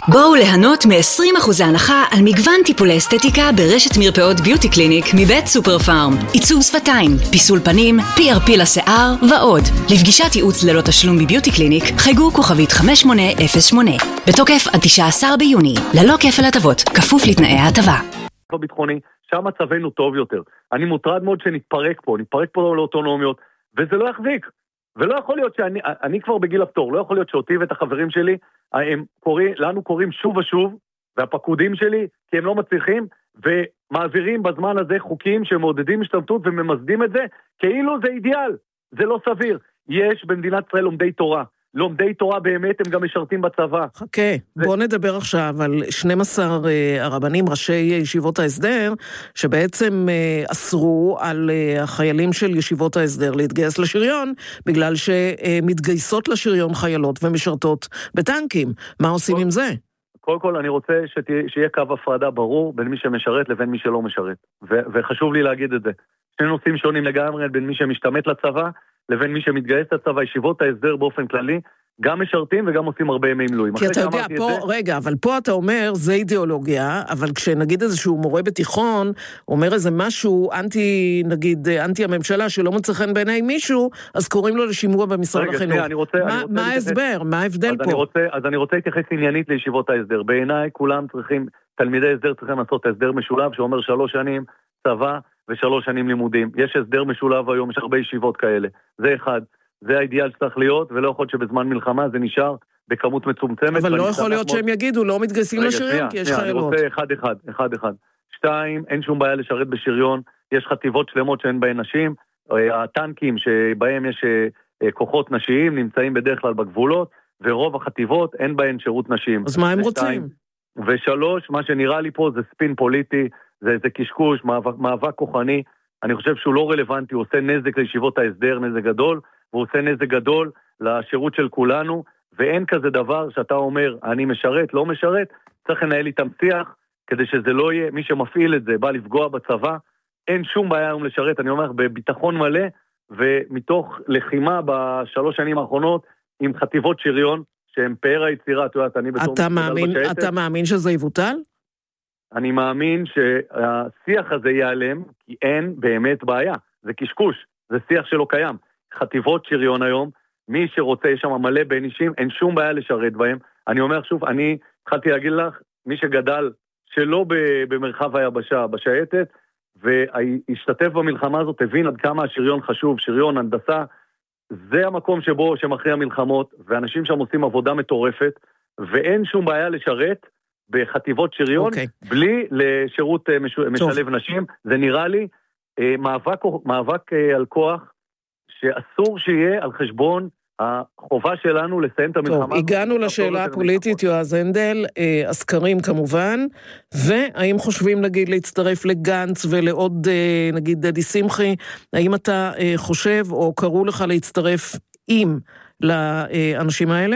בואו ליהנות מ-20% הנחה על מגוון טיפולי אסתטיקה ברשת מרפאות ביוטי קליניק מבית סופר פארם. עיצוב שפתיים, פיסול פנים, PRP לשיער ועוד. לפגישת ייעוץ ללא תשלום בביוטי קליניק חייגו כוכבית 5808. בתוקף עד 19 ביוני, ללא כפל הטבות, כפוף לתנאי ההטבה. ביטחוני, שם מצבנו טוב יותר. אני מוטרד מאוד נתפרק פה לאוטונומיות, וזה לא יחזיק. ולא יכול להיות שאני כבר בגיל הפטור, לא יכול להיות שאותי ואת החברים שלי, לנו קוראים שוב ושוב, והפקודים שלי, כי הם לא מצליחים, ומעבירים בזמן הזה חוקים שמעודדים השתמטות וממסדים את זה, כאילו זה אידיאל, זה לא סביר. יש במדינת ישראל לומדי תורה באמת, הם גם משרתים בצבא. חכה, בוא נדבר עכשיו על 12 הרבנים, ראשי ישיבות ההסדר, שבעצם אסרו על החיילים של ישיבות ההסדר להתגייס לשריון, בגלל שמתגייסות לשריון חיילות ומשרתות בטנקים. מה עושים עם זה? קודם כל, אני רוצה שיהיה קו הפרדה ברור בין מי שמשרת לבין מי שלא משרת. וחשוב לי להגיד את זה. שני נושאים שונים לגמרי בין מי שמשתמט לצבא, לבין מי שמתגייס לצבא. ישיבות ההסדר באופן כללי, גם משרתים וגם עושים הרבה ימי מילואים. כי אתה יודע, אבל פה אתה אומר, זה אידיאולוגיה, אבל כשנגיד איזשהו מורה בתיכון, אומר איזה משהו אנטי הממשלה, שלא מצא חן בעיני מישהו, אז קוראים לו לשימוע במשרד החינוך. מה ההסבר? מה ההבדל פה? אז אני רוצה להתייחס עניינית לישיבות ההסדר. בעיניי, כולם צריכים, תלמידי הסדר צריכים לעשות הסדר משולב, שאומר 3 שנים צבא ו3 שנים לימודים. יש הסדר משולב היום, יש הרבה ישיבות כאלה. זה אחד. זה האידיאל שצריך להיות, ולא יכול שבזמן מלחמה זה נשאר בכמות מצומצמת. אבל לא יכול להיות שהם יגידו, לא מתגייסים לשריון, כי יש חיילות. אני רוצה אחד. 2, אין שום בעיה לשרת בשריון, יש חטיבות שלמות שאין בהן נשים, הטנקים שבהם יש כוחות נשיים, נמצאים בדרך כלל בגבולות, ורוב החטיבות אין בהן שירות נשים. אז מה הם רוצים? 3, מה שנראה לי פה זה ספין פוליטי, זה קשקוש, מאבק כוחני, אני חושב שהוא לא רלוונטי, הוא עושה נזק לישיבות ההסדר, נזק גדול, והוא עושה נזק גדול לשירות של כולנו, ואין כזה דבר שאתה אומר, אני משרת, לא משרת, צריך לנהל איתם שיח, כדי שזה לא יהיה, מי שמפעיל את זה, בא לפגוע בצבא, אין שום בעיה היום לשרת, אני אומר, בביטחון מלא, ומתוך לחימה ב3 שנים האחרונות, עם חטיבות שריון, שהם פאר היצירה, אתה מאמין שזה יבוטל? אני מאמין שהשיח הזה ייעלם, כי אין באמת בעיה, זה קשקוש, זה שיח שלא קיים. חטיבות שריון היום, מי שרוצה, יש שם מלא בין אישים, אין שום בעיה לשרת בהם. אני אומר שוב, אני התחלתי להגיד לך, מי שגדל שלא במרחב היבשה, בשייטת, והשתתף במלחמה הזאת, הבין עד כמה השריון חשוב, שריון, הנדסה, זה המקום שבו שמכריע מלחמות, ואנשים שם עושים עבודה מטורפת, ואין שום בעיה לשרת בחטיבות שריון, בלי לשירות משלב נשים. זה נראה לי מאבק על כוח, שאסור שיהיה על חשבון החובה שלנו לסיים את המלחמה. טוב, הגענו לשאלה הפוליטית, יועז הנדל, הסקרים כמובן, והאם חושבים נגיד להצטרף לגנץ ולעוד נגיד דדי שמחי, האם אתה חושב או קראו לך להצטרף עם לאנשים האלה?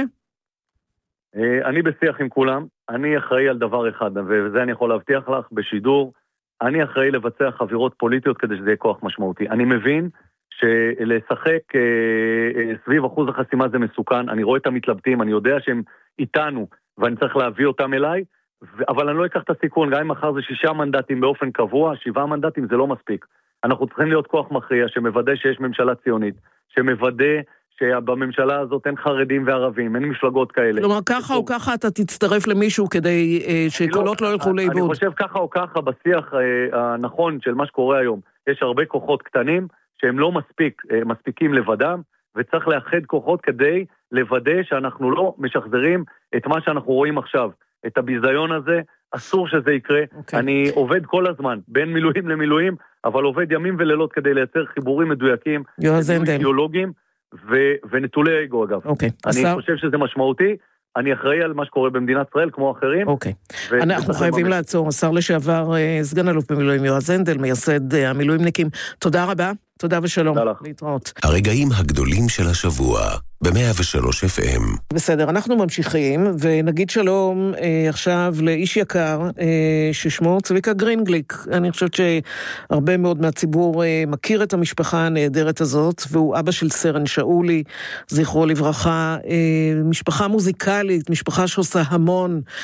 אני בשיח עם כולם, אני אחראי על דבר אחד, וזה אני יכול להבטיח לך בשידור, אני אחראי לבצע חבירות פוליטיות כדי שזה יהיה כוח משמעותי. אני מבין שלשחק סביב אחוז החסימה זה מסוכן, אני רואה את המתלבטים, אני יודע שהם איתנו, ואני צריך להביא אותם אליי, אבל אני לא אקח את הסיכון, גם אם מחר זה 6 מנדטים באופן קבוע, 7 מנדטים זה לא מספיק. אנחנו צריכים להיות כוח מכריע, שמוודא שיש ממשלה ציונית, שמוודא שבממשלה הזאת אין חרדים וערבים, אין מפלגות כאלה. כלומר, ככה או ככה אתה תצטרף למישהו כדי שקולות לא ילכו לאיבוד. אני חושב ככה או ככה בשיח הנכון של מה שקורה היום, יש הרבה כוחות קטנים, שהם לא מספיקים לבדם, וצריך לאחד כוחות כדי לוודא שאנחנו לא משחזרים את מה שאנחנו רואים עכשיו. את הביזיון הזה, אסור שזה יקרה. אני עובד כל הזמן, בין מילואים למילואים, אבל עובד ימים ולילות כדי לייצר חיבורים מדויקים, אידיאולוגיים, ונטולי אגו אגב. אני חושב שזה משמעותי, אני אחראי על מה שקורה במדינת ישראל, כמו אחרים. אנחנו חייבים לעצור. השר לשעבר, סגן אלוף במילואים יועז הנדל, מייסד המילואימניקים. תודה רבה, תודה ושלום. להתראות. הרגעים הגדולים של השבוע, ב-103 FM. בסדר, אנחנו ממשיכים, ונגיד שלום עכשיו לאיש יקר, ששמו צביקה גרינגליק. אני חושבת שהרבה מאוד מהציבור מכיר את המשפחה הנהדרת הזאת, והוא אבא של סרן שאולי, זכרו לברכה, משפחה מוזיקלית, משפחה שעושה המון